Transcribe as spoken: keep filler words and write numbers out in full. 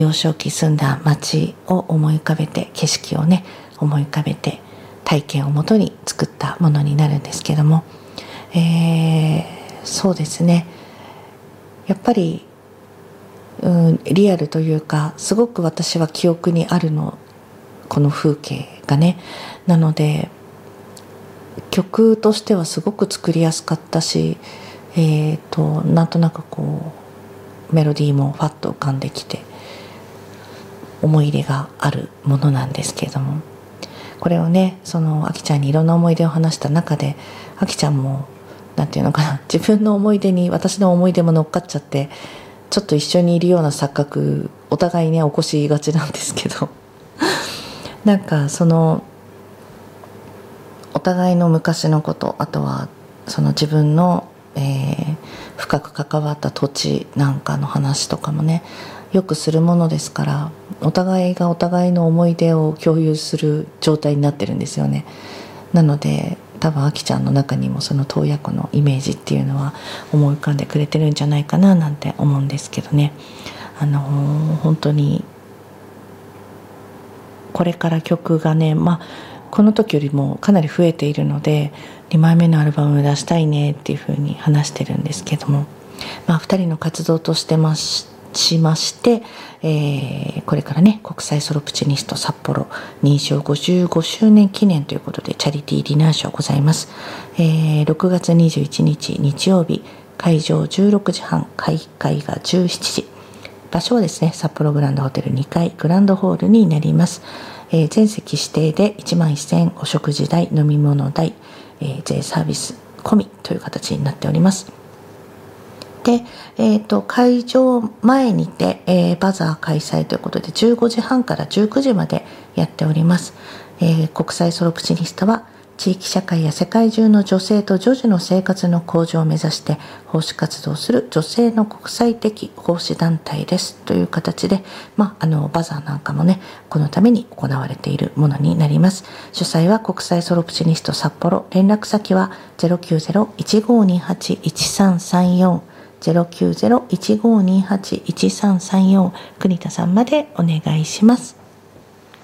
幼少期住んだ町を思い浮かべて、景色をね思い浮かべて体験をもとに作ったものになるんですけども、えー、そうですね、やっぱり、うん、リアルというかすごく私は記憶にあるの、この風景がね。なので曲としてはすごく作りやすかったし、えーとなんとなくこうメロディーもファッと浮かんできて思い入れがあるものなんですけれども、これをねそのあきちゃんにいろんな思い出を話した中で、あきちゃんもなんていうのかな、自分の思い出に私の思い出も乗っかっちゃって、ちょっと一緒にいるような錯覚お互いね起こしがちなんですけどなんかそのお互いの昔のこと、あとはその自分の、えー、深く関わった土地なんかの話とかもねよくするものですから、お互いがお互いの思い出を共有する状態になってるんですよね。なので多分あきちゃんの中にもその洞爺湖のイメージっていうのは思い浮かんでくれてるんじゃないかななんて思うんですけどね。あのー、本当にこれから曲がね、まあこの時よりもかなり増えているのでにまいめのアルバムを出したいねっていうふうに話してるんですけども、まあ、ふたりの活動としてまししまして、えー、これからね国際ソロプチニスト札幌認証ごじゅうごしゅうねん記念ということでチャリティーディナーショーございます。えー、ろくがつにじゅういちにち日曜日、会場じゅうろくじはん、開会がじゅうしちじ、場所はですね札幌グランドホテルにかいグランドホールになります。えー、全席指定でいちまんせんえん、お食事代飲み物代、えー、税サービス込みという形になっております。で、えー、と会場前にて、えー、バザー開催ということでじゅうごじはんからじゅうくじまでやっております。えー、国際ソロプチニストは地域社会や世界中の女性と女児の生活の向上を目指して奉仕活動する女性の国際的奉仕団体ですという形で、まあ、あのバザーなんかもねこのために行われているものになります。主催は国際ソロプチニスト札幌、連絡先は ゼロきゅうゼロ いちごにはち いちさんさんよん ゼロきゅうゼロ いちごにはち いちさんさんよん 国田さんまでお願いします。